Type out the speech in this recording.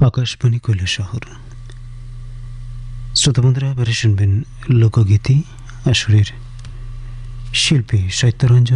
আকাশবাণী কৈলাসহর। শ্রোতা বন্ধুরা, এবারে শুনবেন লোকগীতি। আসরের শিল্পী সাহিত্যরঞ্জন